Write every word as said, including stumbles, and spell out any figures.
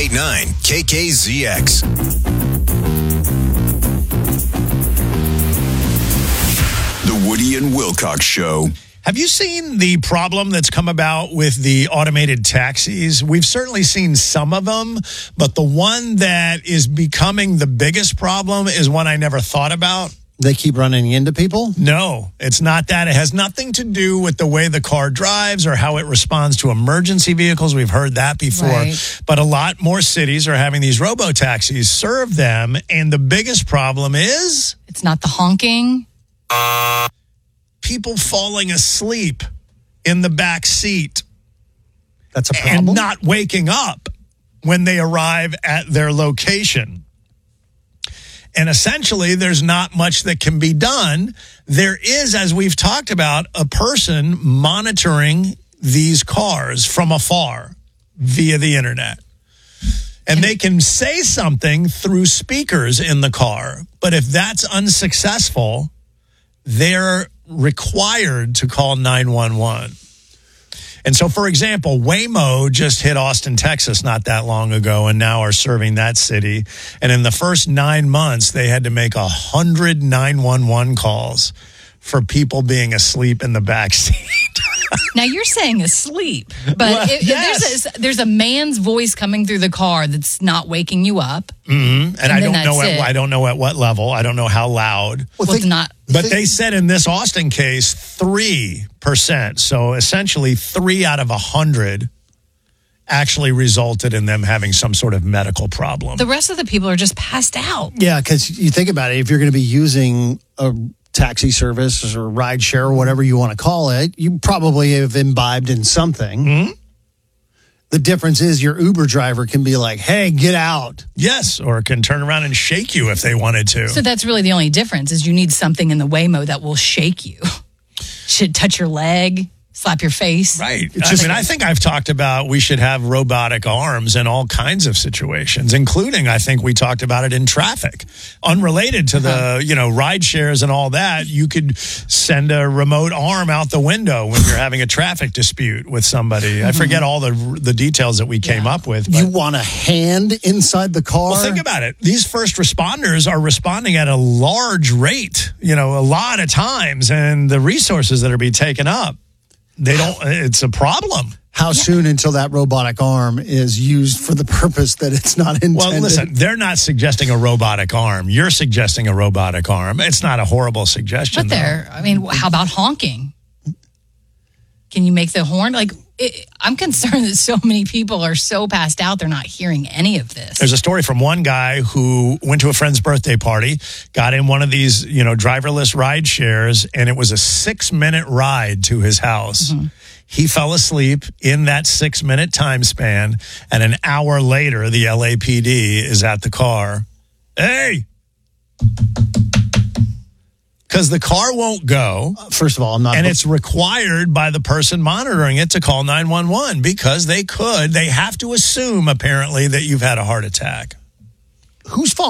eighty-nine K K Z X. The Woody and Wilcox Show. Have you seen the problem that's come about with the automated taxis? We've certainly seen some of them, but the one that is becoming the biggest problem is one I never thought about. They keep running into people? No, it's not that. It has nothing to do with the way the car drives or how it responds to emergency vehicles. We've heard that before. Right. But a lot more cities are having these robo-taxis serve them, and the biggest problem is... It's not the honking. People falling asleep in the back seat. That's a problem. And not waking up when they arrive at their location. And essentially, there's not much that can be done. There is, as we've talked about, a person monitoring these cars from afar via the internet. And they can say something through speakers in the car. But if that's unsuccessful, they're required to call nine one one. And so, for example, Waymo just hit Austin, Texas not that long ago and now are serving that city. And in the first nine months, they had to make one hundred nine one one calls for people being asleep in the back seat. Now, you're saying asleep, but Well, if, yes. if there's, a, there's a man's voice coming through the car that's not waking you up. Mm-hmm. And, and I don't know it. at, I don't know at what level. I don't know how loud. Well, Well, it's not. But they said in this Austin case, three percent. So essentially three out of a hundred actually resulted in them having some sort of medical problem. The rest of the people are just passed out. Yeah, because you think about it, if you're going to be using a taxi service or ride share or whatever you want to call it, you probably have imbibed in something. Mm-hmm. The difference is your Uber driver can be like, hey, get out. Yes, or can turn around and shake you if they wanted to. So that's really the only difference is you need something in the Waymo that will shake you. Should touch your leg, slap your face. Right. It's I just- mean, I think I've talked about we should have robotic arms in all kinds of situations, including, I think we talked about it in traffic. Unrelated to the, you know, ride shares and all that, you could send a remote arm out the window when you're having a traffic dispute with somebody. I forget all the the details that we came Yeah. up with. But, You want a hand inside the car? well, think about it. These first responders are responding at a large rate, you know, a lot of times, and the resources that are being taken up. They don't, it's a problem. How soon until that robotic arm is used for the purpose that it's not intended? Well, listen, they're not suggesting a robotic arm. You're suggesting a robotic arm. It's not a horrible suggestion. But there, I mean, how about honking? Can you make the horn? Like, it, I'm concerned that so many people are so passed out, they're not hearing any of this. There's a story from one guy who went to a friend's birthday party, got in one of these, you know, driverless ride shares, and it was a six-minute ride to his house. Mm-hmm. He fell asleep in that six-minute time span, and an hour later, the L A P D is at the car. Hey! Because the car won't go. First of all, I'm not... And it's required by the person monitoring it to call nine one one because they could. They have to assume, apparently, that you've had a heart attack. Whose phone?